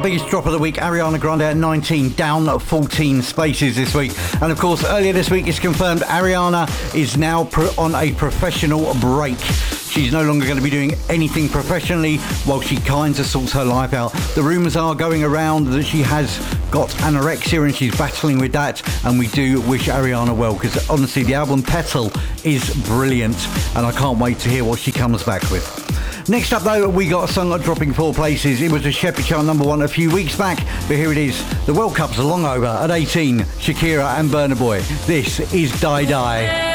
biggest drop of the week, Ariana Grande at 19, down 14 spaces this week. And of course, earlier this week it's confirmed Ariana is now on a professional break. She's no longer going to be doing anything professionally while she kind of sorts her life out. The rumours are going around that she has got anorexia and she's battling with that, and we do wish Ariana well, because honestly the album Petal is brilliant and I can't wait to hear what she comes back with. Next up though, we got a song dropping 4 places. It was a Shepherd Chart number 1 a few weeks back, but here it is. The World Cup's long over at 18. Shakira and Burna Boy. This is Die Die.